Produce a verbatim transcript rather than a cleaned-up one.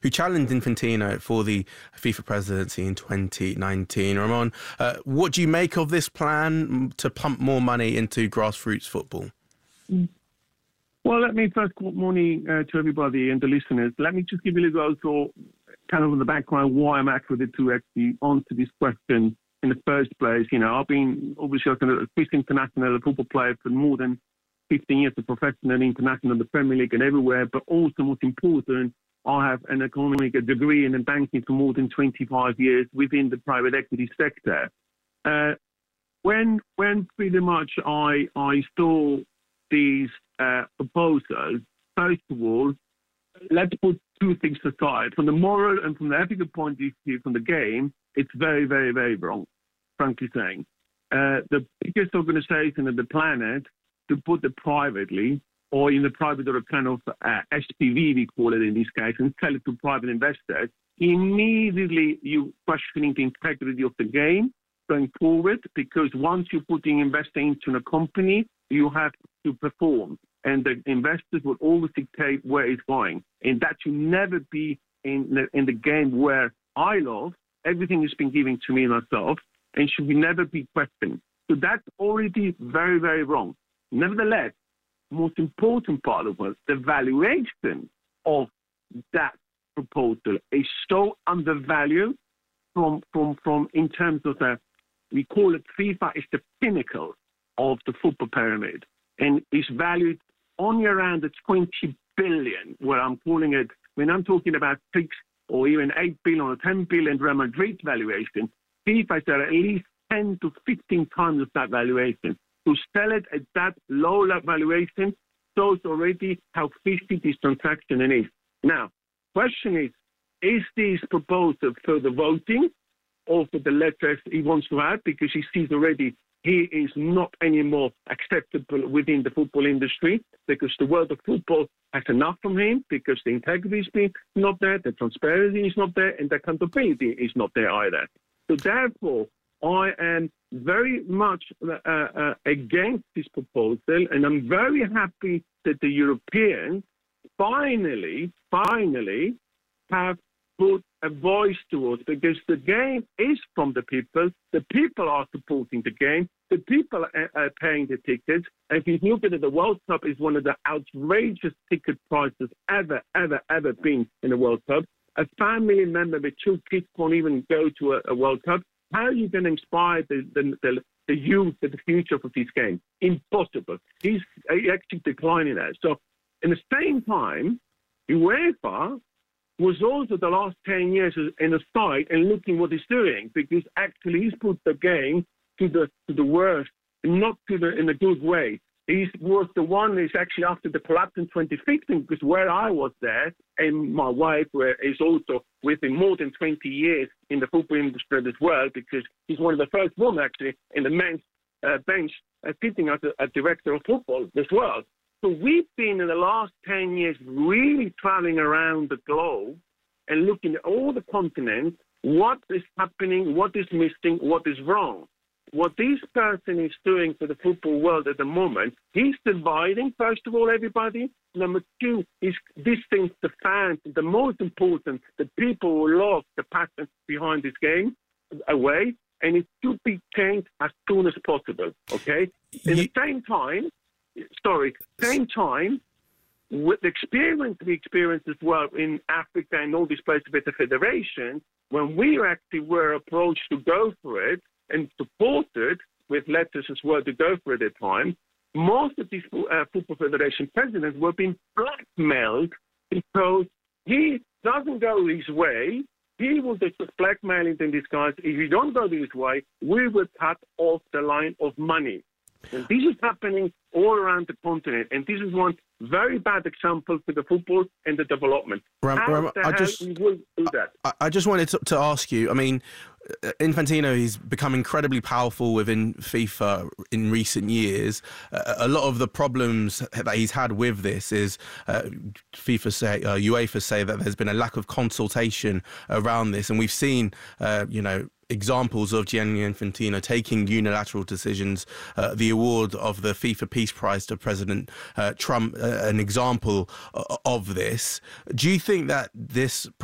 who challenged Infantino for the FIFA presidency in twenty nineteen. Ramon, uh, what do you make of this plan to pump more money into grassroots football? Well, let me first, good morning uh, to everybody and the listeners. Let me just give you a little also kind of in the background why I'm actually to actually answer this question in the first place. You know, I've been obviously a Swiss international football player for more than fifteen years, a professional, international, in the Premier League and everywhere. But also, most important, I have an economic degree in banking for more than twenty-five years within the private equity sector. Uh, when when pretty much I I saw these uh, proposals, first of all, let's put two things aside. From the moral and from the ethical point of view, from the game, it's very, very, very wrong, frankly saying. Uh, the biggest organization on the planet to put it privately, or in the private or kind of uh, S P V, we call it in this case, and sell it to private investors, immediately you questioning the integrity of the game going forward, because once you're putting investing into a company, you have to perform. And the investors will always dictate where it's going. And that should never be in the, in the game where I love. Everything has been given to me myself and should never be questioned. So that's already very, very wrong. Nevertheless, most important part of it, the valuation of that proposal is so undervalued from, from, from in terms of the, we call it FIFA is the pinnacle of the football pyramid and is valued only around the twenty billion, where I'm calling it, when I'm talking about six or even eight billion or ten billion Real Madrid valuation, FIFA is at least ten to fifteen times of that valuation. To sell it at that low valuation shows already how fishy this transaction is. Now, question is, is this proposal for the voting or for the letters he wants to add, because he sees already he is not anymore acceptable within the football industry, because the world of football has enough from him, because the integrity is not there, the transparency is not there, and the accountability is not there either. So therefore, I am very much uh, uh, against this proposal, and I'm very happy that the Europeans finally, finally have put a voice to us, because the game is from the people. The people are supporting the game. The people are, are paying the tickets. And if you look at it, the World Cup is one of the outrageous ticket prices ever, ever, ever been in a World Cup. A family member with two kids can't even go to a, a World Cup. How are you going to inspire the, the, the, the youth and the future of this game? Impossible. He's actually declining that. So, in the same time, UEFA was also the last ten years in the side and looking what he's doing, because actually he's put the game to the to the worst, not to the in a good way. He was the one is actually after the collapse in twenty fifteen, because where I was there, and my wife were, is also within more than twenty years in the football industry as well, because he's one of the first women actually in the men's uh, bench uh, sitting as a, a director of football as well. So we've been in the last ten years really traveling around the globe and looking at all the continents, what is happening, what is missing, what is wrong. What this person is doing for the football world at the moment, he's dividing, first of all, everybody. Number two, is distancing the fans, the most important, the people who love the passion behind this game away, and it should be changed as soon as possible, okay? At the same time, sorry, same time, with the experience we experienced as well in Africa and all these places with the federation, when we actually were approached to go for it and supported with letters as well to go for it at the time, most of these uh, football federation presidents were being blackmailed because he doesn't go his way. He will just blackmailing in these guys. If you don't go this way, we will cut off the line of money. And this is happening all around the continent. And this is one very bad example for the football and the development. Ram, How Ram, the I hell just, we will do that? I, I just wanted to, to ask you, I mean, Infantino, he's become incredibly powerful within FIFA in recent years. Uh, a lot of the problems that he's had with this is uh, FIFA say, uh, UEFA say that there's been a lack of consultation around this. And we've seen, uh, you know, examples of Gianni Infantino taking unilateral decisions. Uh, the award of the FIFA Peace Prize to President uh, Trump, uh, an example of this. Do you think that this